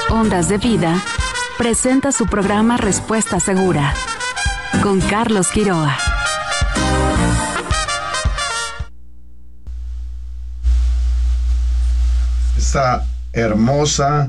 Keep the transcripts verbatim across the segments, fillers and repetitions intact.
Ondas de Vida presenta su programa Respuesta Segura con Carlos Quiroa. Esta hermosa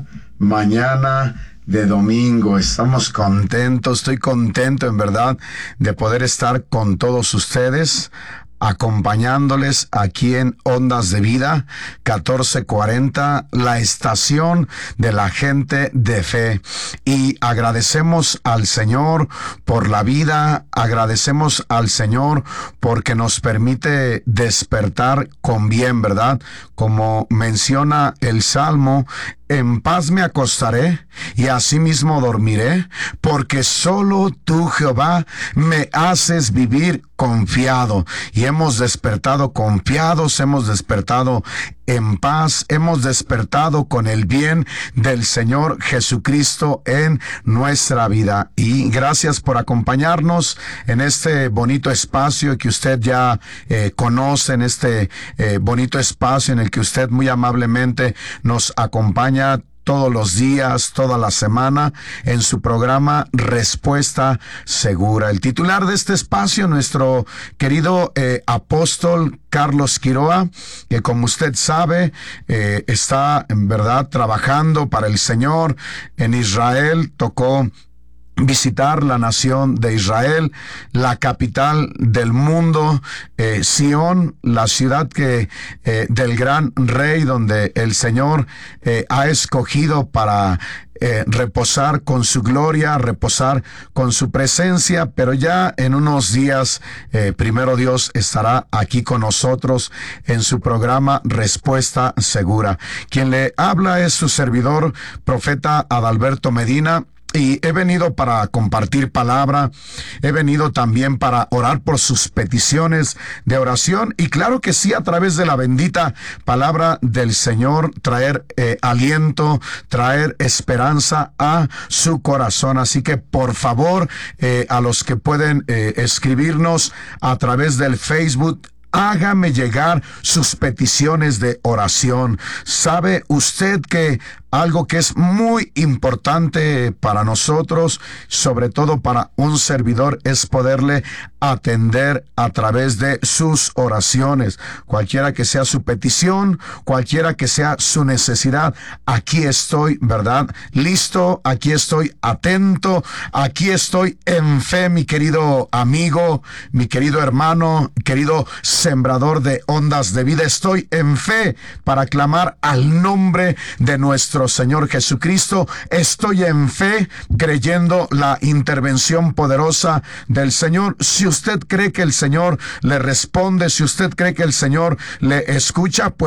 mañana de domingo, estamos contentos, estoy contento en verdad de poder estar con todos ustedes, acompañándoles aquí en Ondas de Vida catorce cuarenta, la estación de la gente de fe. Y agradecemos al Señor por la vida, agradecemos al Señor porque nos permite despertar con bien, ¿verdad? Como menciona el Salmo, en paz me acostaré y asimismo dormiré, porque solo tú, Jehová, me haces vivir confiado. Y hemos despertado confiados, hemos despertado en paz, hemos despertado con el bien del Señor Jesucristo en nuestra vida. Y gracias por acompañarnos en este bonito espacio que usted ya eh, conoce, en este eh, bonito espacio en el que usted muy amablemente nos acompaña todos los días, toda la semana, en su programa Respuesta Segura. El titular de este espacio, nuestro querido eh, apóstol Carlos Quiroa, que como usted sabe, eh, está en verdad trabajando para el Señor en Israel. Tocó visitar la nación de Israel, la capital del mundo, eh, Sión, la ciudad que eh, del gran rey, donde el Señor eh, ha escogido para Eh, reposar con su gloria, reposar con su presencia, pero ya en unos días, eh, primero Dios estará aquí con nosotros en su programa Respuesta Segura. Quien le habla es su servidor, profeta Adalberto Medina. Y he venido para compartir palabra, he venido también para orar por sus peticiones de oración y claro que sí, a través de la bendita palabra del Señor, traer eh, aliento, traer esperanza a su corazón. Así que por favor, eh, a los que pueden eh, escribirnos a través del Facebook, hágame llegar sus peticiones de oración. ¿Sabe usted que algo que es muy importante para nosotros, sobre todo para un servidor, es poderle atender a través de sus oraciones? Cualquiera que sea su petición, cualquiera que sea su necesidad, aquí estoy, ¿verdad? Listo, aquí estoy atento, aquí estoy en fe, mi querido amigo, mi querido hermano, querido sembrador de ondas de vida. Estoy en fe para clamar al nombre de nuestro Señor Jesucristo. Estoy en fe creyendo la intervención poderosa del Señor. Si usted cree que el Señor le responde, si usted cree que el Señor le escucha, pues